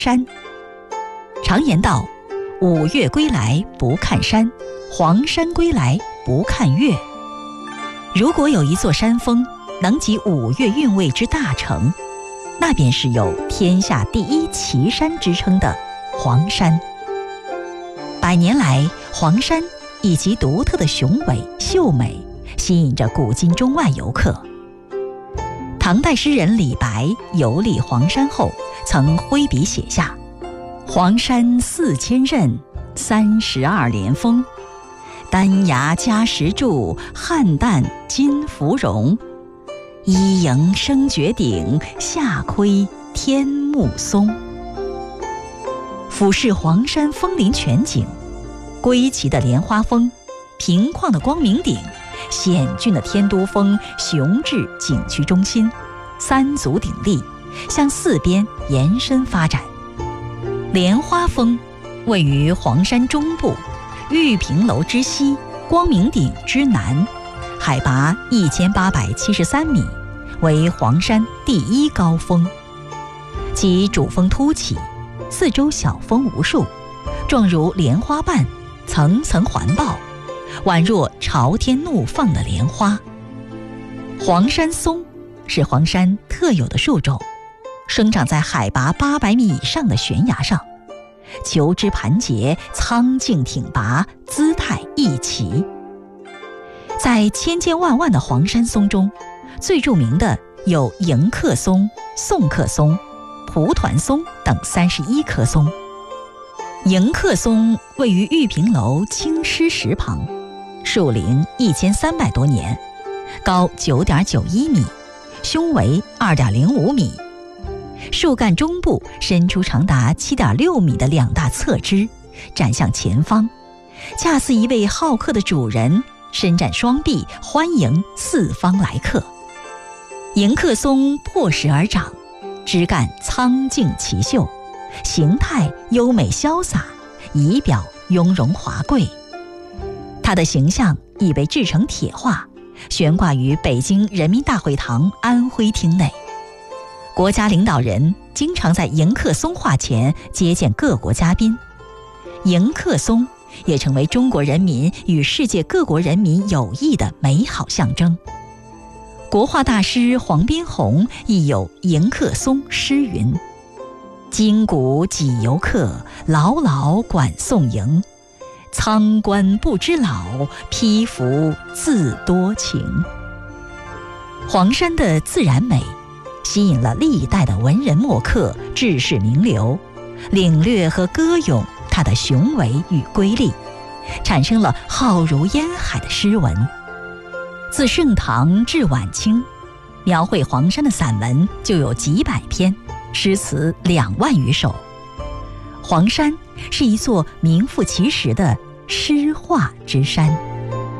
山。常言道，五岳归来不看山，黄山归来不看岳。如果有一座山峰能集五岳韵味之大成，那便是有天下第一奇山之称的黄山。百年来，黄山以其独特的雄伟秀美吸引着古今中外游客。唐代诗人李白游历黄山后，曾挥笔写下：黄山4000仞，32连峰，丹崖加石柱，汉旦金芙蓉。一迎升绝顶，下窥天目松。俯视黄山峰林全景，归奇的莲花峰，平旷的光明顶，险峻的天都峰雄峙景区中心，三足鼎立，向四边延伸发展。莲花峰位于黄山中部，玉屏楼之西，光明顶之南，海拔1873米，为黄山第一高峰。其主峰突起，四周小峰无数，状如莲花瓣，层层环抱，宛若朝天怒放的莲花。黄山松是黄山特有的树种，生长在海拔800米以上的悬崖上，球枝盘结，苍劲挺拔，姿态异奇。在千千万万的黄山松中，最著名的有迎客松、送客松、蒲团松等31棵松。迎客松位于玉屏楼青狮石旁，树龄1300多年，高9.91米，胸围2.05米。树干中部伸出长达7.6米的两大侧枝，展向前方，恰似一位好客的主人伸展双臂，欢迎四方来客。迎客松破石而长，枝干苍劲奇秀，形态优美潇洒，仪表雍容华贵。它的形象已被制成铁画，悬挂于北京人民大会堂安徽厅内。国家领导人经常在迎客松画前接见各国嘉宾，迎客松也成为中国人民与世界各国人民友谊的美好象征。国画大师黄宾虹亦有迎客松诗云：今古几游客，牢牢管送迎。苍冠不知老，披服自多情。黄山的自然美吸引了历代的文人墨客、志士名流，领略和歌咏它的雄伟与瑰丽，产生了浩如烟海的诗文。自盛唐至晚清，描绘黄山的散文就有几百篇，诗词2万余首。黄山是一座名副其实的诗画之山。